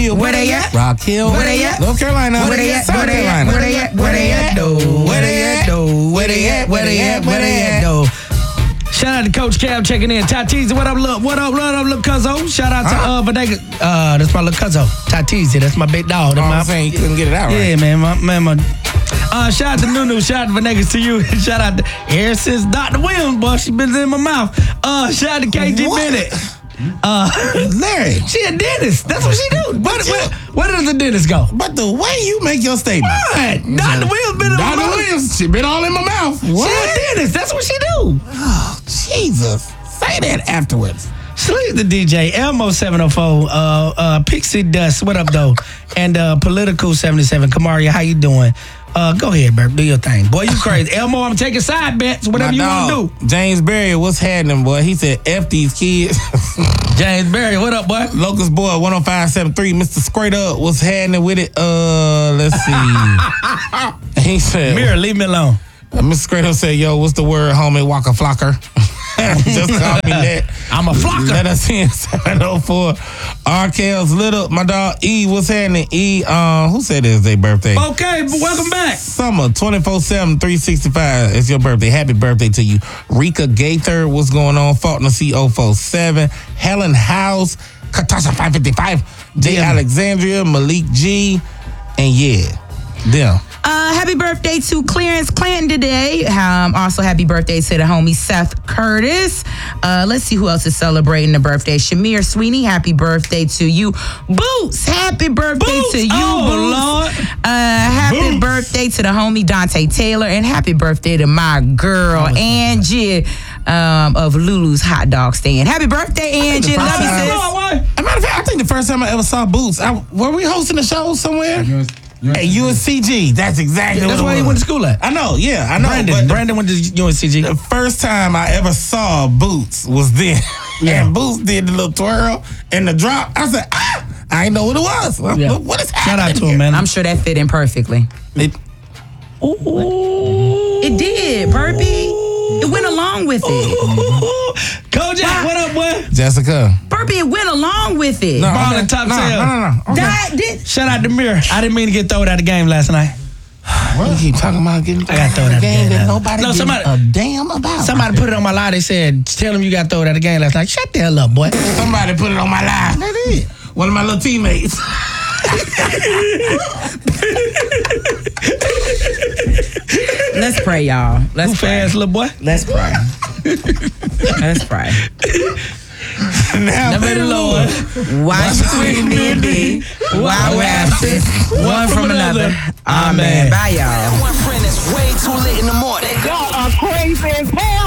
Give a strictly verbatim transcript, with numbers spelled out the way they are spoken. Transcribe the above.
Where they at? Rock Hill. Where they at? North Carolina. Where they at? South Where they at? Carolina. Where they at? Where they at? Though. Where they at? Though. Where they at? Where they at? Where they at? Though. Shout out to Coach Cab checking in. Tateezy, what up, look? What up, what up, look, cuzzo? Shout out to uh, Vanega. Uh, that's my little cuzzo. Tateezy, that's my big dog. Oh, my, I'm saying you couldn't get it out right. Yeah, man, my man, my. Uh, shout out to Nunu. Shout out to Vanegas to you. Shout out to ever since Doctor Williams, boy, she been in my mouth. Uh, shout out to K G What? Bennett. Uh, Larry. She a dentist. That's what she do. Where, where, where does the dentist go? But the way you make your statement. What? Doctor Williams been in my Doctor mouth. Williams, she been all in my mouth. What? She a dentist. That's what she do. Oh, Jesus. Say that afterwards. Sleep the D J, Elmo seven oh four, uh, uh, Pixie Dust, what up, though? And uh, Political seventy-seven, Kamaria, how you doing? Uh, go ahead, Bert, do your thing. Boy, you crazy. Elmo, I'm taking side bets, whatever My you dog, want to do. James Berry, what's happening, boy? He said, F these kids. James Berry, what up, boy? Locust Boy, one oh five seven three, Mister Straight Up, what's happening with it? Uh, let's see. He said, Mirror, leave me alone. uh, Mister Straight Up said, yo, what's the word, homie? Waka flocker. Just call me that. I'm a flocker. Let us in seven oh four. R. Kel's Little, my dog E, what's happening? E, uh, who said it's their birthday? Okay, but welcome back. Summer, twenty-four seven, three sixty-five. It's your birthday. Happy birthday to you. Rika Gaither, what's going on? Faulkner C zero four seven. Helen House, Katasha five fifty-five. J. Yeah. Alexandria, Malik G. And yeah, them. Uh, happy birthday to Clarence Clanton today. Um, also, happy birthday to the homie Seth Curtis. Uh, let's see who else is celebrating the birthday. Shamir Sweeney, happy birthday to you. Boots, happy birthday Boots. to you, Oh, Boots. Lord. Uh, happy Boots. birthday to the homie Dante Taylor, and happy birthday to my girl Angie um, of Lulu's Hot Dog Stand. Happy birthday, Angie. Love you, sis. As a matter of fact, I think the first time I ever saw Boots, I, were we hosting a show somewhere? At U N C G. That's exactly That's what where it he was. went to school at. I know, yeah, I know. Brandon, but the- Brandon went to U N C G. The first time I ever saw Boots was then. Yeah. And Boots did the little twirl and the drop. I said, ah, I didn't know what it was. Yeah. What is Shout happening out to him, here? man. I'm sure that fit in perfectly. It, Ooh. It did, Burpee. It went along with it. Kojak, what up, boy? Jessica. Burpee, it went along with it. No, Ball okay. and top no, tail. no, no, no. Okay. That did. Shout out to Mirror. I didn't mean to get thrown out of the game last night. You keep talking about getting I got thrown out of the game. that now. nobody No, gives somebody- a damn about. Somebody put it on my line. They said, tell them you got thrown out of the game last night. Shut the hell up, boy. Somebody put it on my live. That is. One of my little teammates. Let's pray, y'all. Let's Goof pray. ass little boy. Let's pray. Let's pray. Now, May the Lord Watch between me and me while we're absent, one from another. Amen. Bye, y'all. One friend is way too lit in the morning. Y'all are crazy as hell.